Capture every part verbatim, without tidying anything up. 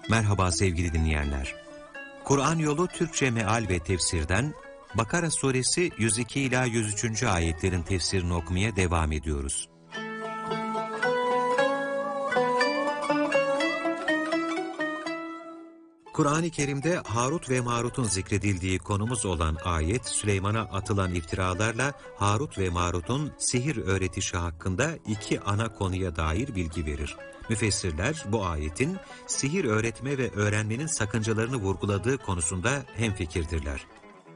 Merhaba sevgili dinleyenler. Kur'an Yolu Türkçe Meal ve Tefsir'den Bakara Suresi yüz iki ila yüz üçüncü ayetlerin tefsirini okumaya devam ediyoruz. Kur'an-ı Kerim'de Harut ve Marut'un zikredildiği konumuz olan ayet, Süleyman'a atılan iftiralarla Harut ve Marut'un sihir öğretişi hakkında iki ana konuya dair bilgi verir. Müfessirler bu ayetin sihir öğretme ve öğrenmenin sakıncalarını vurguladığı konusunda hemfikirdirler.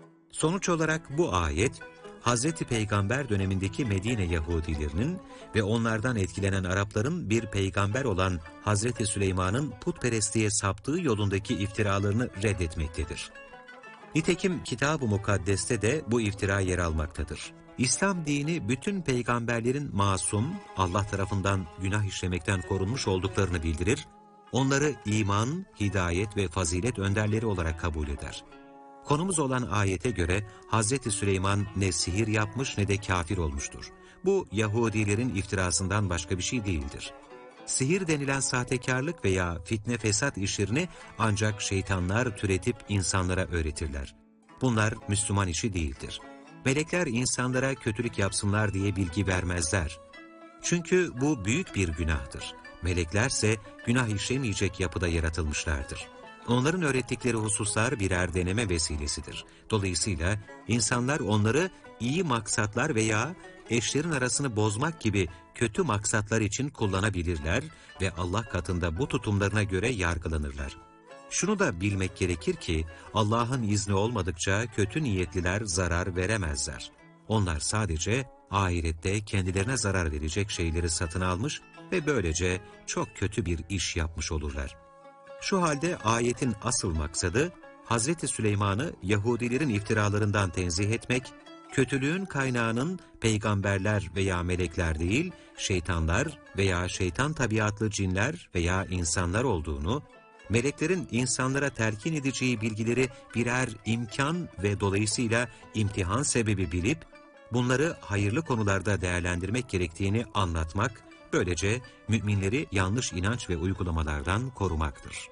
Sonuç olarak bu ayet, Hazreti Peygamber dönemindeki Medine Yahudilerinin ve onlardan etkilenen Arapların bir peygamber olan Hazreti Süleyman'ın putperestliğe saptığı yolundaki iftiralarını reddetmektedir. Nitekim Kitab-ı Mukaddes'te de bu iftira yer almaktadır. İslam dini bütün peygamberlerin masum, Allah tarafından günah işlemekten korunmuş olduklarını bildirir, onları iman, hidayet ve fazilet önderleri olarak kabul eder. Konumuz olan ayete göre Hazreti Süleyman ne sihir yapmış ne de kafir olmuştur. Bu Yahudilerin iftirasından başka bir şey değildir. Sihir denilen sahtekarlık veya fitne fesat işlerini ancak şeytanlar türetip insanlara öğretirler. Bunlar Müslüman işi değildir. Melekler insanlara kötülük yapsınlar diye bilgi vermezler. Çünkü bu büyük bir günahtır. Meleklerse günah işlemeyecek yapıda yaratılmışlardır. Onların öğrettikleri hususlar birer deneme vesilesidir. Dolayısıyla insanlar onları iyi maksatlar veya eşlerin arasını bozmak gibi kötü maksatlar için kullanabilirler ve Allah katında bu tutumlarına göre yargılanırlar. Şunu da bilmek gerekir ki Allah'ın izni olmadıkça kötü niyetliler zarar veremezler. Onlar sadece ahirette kendilerine zarar verecek şeyleri satın almış ve böylece çok kötü bir iş yapmış olurlar. Şu halde ayetin asıl maksadı, Hazreti Süleyman'ı Yahudilerin iftiralarından tenzih etmek, kötülüğün kaynağının peygamberler veya melekler değil, şeytanlar veya şeytan tabiatlı cinler veya insanlar olduğunu, meleklerin insanlara telkin edeceği bilgileri birer imkan ve dolayısıyla imtihan sebebi bilip, bunları hayırlı konularda değerlendirmek gerektiğini anlatmak, böylece müminleri yanlış inanç ve uygulamalardan korumaktır.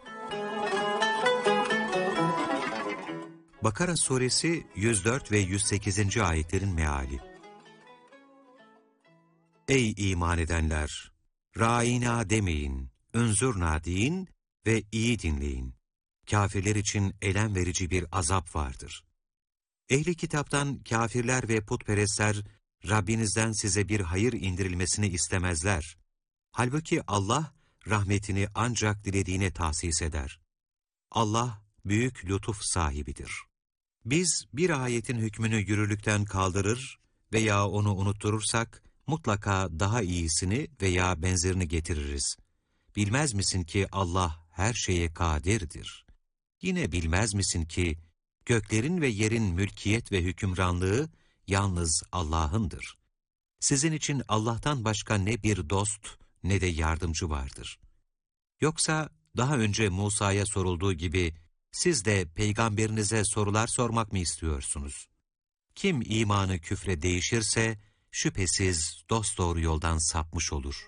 Bakara Suresi yüz dört ve yüz sekizinci ayetlerin meali. Ey iman edenler! Râina demeyin, önzurna deyin ve iyi dinleyin. Kafirler için elem verici bir azap vardır. Ehli kitaptan kafirler ve putperestler, Rabbinizden size bir hayır indirilmesini istemezler. Halbuki Allah, rahmetini ancak dilediğine tahsis eder. Allah, büyük lütuf sahibidir. Biz bir ayetin hükmünü yürürlükten kaldırır veya onu unutturursak, mutlaka daha iyisini veya benzerini getiririz. Bilmez misin ki Allah her şeye kadirdir? Yine bilmez misin ki, göklerin ve yerin mülkiyet ve hükümranlığı, yalnız Allah'ındır. Sizin için Allah'tan başka ne bir dost ne de yardımcı vardır. Yoksa daha önce Musa'ya sorulduğu gibi siz de peygamberinize sorular sormak mı istiyorsunuz? Kim imanı küfre değişirse şüphesiz dosdoğru yoldan sapmış olur.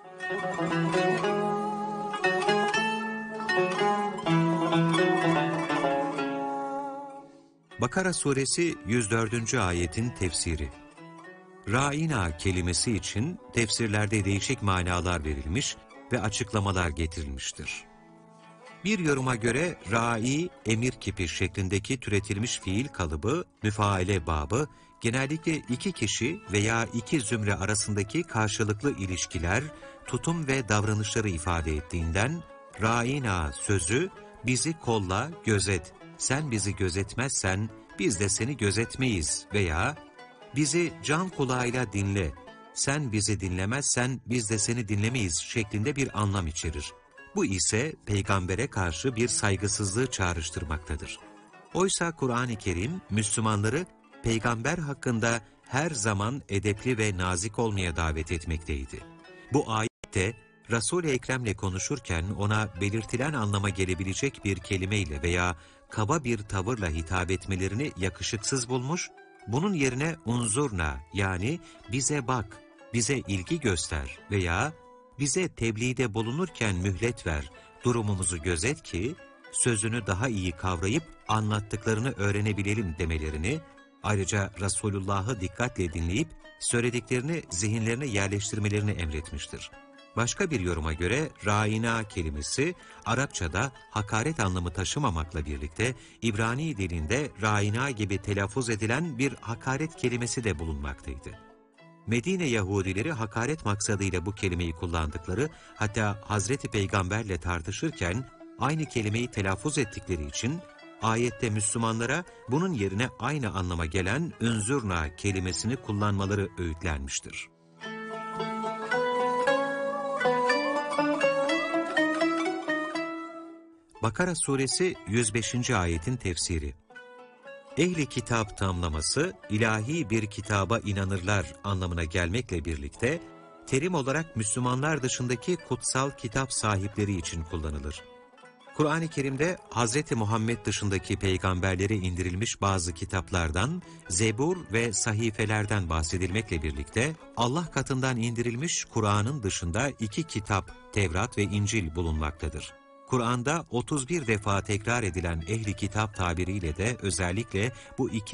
Bakara Suresi yüz dördüncü ayetin tefsiri. Râina kelimesi için tefsirlerde değişik manalar verilmiş ve açıklamalar getirilmiştir. Bir yoruma göre ra'i, emir kipi şeklindeki türetilmiş fiil kalıbı, müfaale babı, genellikle iki kişi veya iki zümre arasındaki karşılıklı ilişkiler, tutum ve davranışları ifade ettiğinden, râina sözü, bizi kolla, gözet, sen bizi gözetmezsen biz de seni gözetmeyiz veya bizi can kulağıyla dinle, sen bizi dinlemezsen biz de seni dinlemeyiz şeklinde bir anlam içerir. Bu ise peygambere karşı bir saygısızlığı çağrıştırmaktadır. Oysa Kur'an-ı Kerim Müslümanları peygamber hakkında her zaman edepli ve nazik olmaya davet etmekteydi. Bu ayette Resul-i Ekrem'le konuşurken ona belirtilen anlama gelebilecek bir kelimeyle veya kaba bir tavırla hitap etmelerini yakışıksız bulmuş, bunun yerine unzurna yani bize bak, bize ilgi göster veya bize tebliğde bulunurken mühlet ver, durumumuzu gözet ki, sözünü daha iyi kavrayıp anlattıklarını öğrenebilelim demelerini, ayrıca Resulullah'ı dikkatle dinleyip söylediklerini zihinlerine yerleştirmelerini emretmiştir. Başka bir yoruma göre râina kelimesi Arapçada hakaret anlamı taşımamakla birlikte İbrani dilinde râina gibi telaffuz edilen bir hakaret kelimesi de bulunmaktaydı. Medine Yahudileri hakaret maksadıyla bu kelimeyi kullandıkları, hatta Hazreti Peygamberle tartışırken aynı kelimeyi telaffuz ettikleri için ayette Müslümanlara bunun yerine aynı anlama gelen ünzürna kelimesini kullanmaları öğütlenmiştir. Bakara suresi yüz beşinci ayetin tefsiri. Ehli kitap tamlaması, ilahi bir kitaba inanırlar anlamına gelmekle birlikte, terim olarak Müslümanlar dışındaki kutsal kitap sahipleri için kullanılır. Kur'an-ı Kerim'de Hz. Muhammed dışındaki peygamberlere indirilmiş bazı kitaplardan, Zebur ve sahifelerden bahsedilmekle birlikte, Allah katından indirilmiş Kur'an'ın dışında iki kitap, Tevrat ve İncil bulunmaktadır. Kur'an'da otuz bir defa tekrar edilen ehli kitap tabiriyle de özellikle bu iki